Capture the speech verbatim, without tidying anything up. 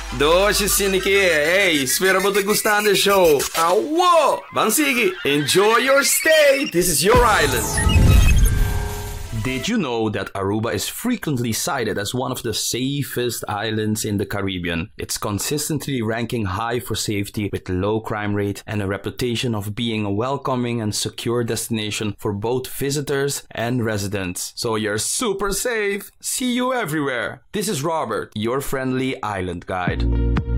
Doce Siniki, hey, espero te gustando el show. Awo! Bansigi, enjoy your stay. This is your island. Did you know that Aruba is frequently cited as one of the safest islands in the Caribbean? It's consistently ranking high for safety with low crime rate and a reputation of being a welcoming and secure destination for both visitors and residents. So you're super safe. See you everywhere. This is Robert, your friendly island guide.